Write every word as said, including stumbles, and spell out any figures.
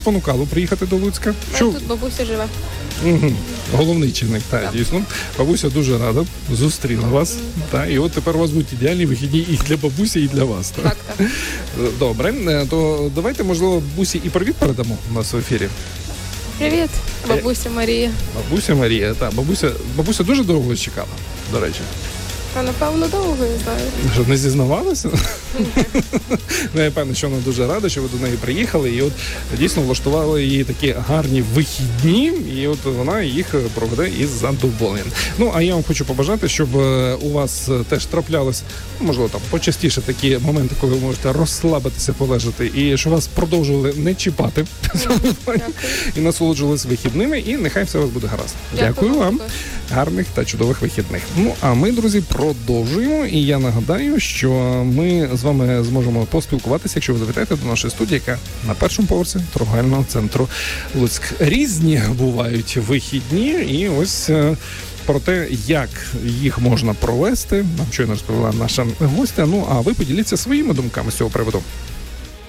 спонукало приїхати до Луцька? Що... Тут бабуся живе. Угу. Головний чинник, так, так, дійсно. Бабуся дуже рада, зустріла вас. Так, і от тепер у вас будуть ідеальні вихідні і для бабусі, і для вас. Так, так. так. Добре, то давайте, можливо, бабусі і привіт передамо у нас в ефірі. Привіт, бабуся Марія. Бабуся Марія, так, бабуся, бабуся дуже довго чекала, до речі. Та, напевно, довго, я знаю. Щоб не зізнавалася? Ну, я певна, що вона дуже рада, що ви до неї приїхали, і от дійсно влаштували їй такі гарні вихідні, і от вона їх проведе із задоволенням. Ну, а я вам хочу побажати, щоб у вас теж траплялось, можливо, там почастіше такі моменти, коли ви можете розслабитися, полежати, і щоб вас продовжували не чіпати і насолоджувалися вихідними, і нехай все у вас буде гаразд. Дякую вам. Гарних та чудових вихідних. Ну, а ми, друзі, продовжуємо. І я нагадаю, що ми з вами зможемо поспілкуватися, якщо ви завітаєте до нашої студії, яка на першому поверсі торговельного центру Луцьк. Різні бувають вихідні, і ось про те, як їх можна провести, нам щойно розповіла наша гостя. Ну, а ви поділіться своїми думками з цього приводу.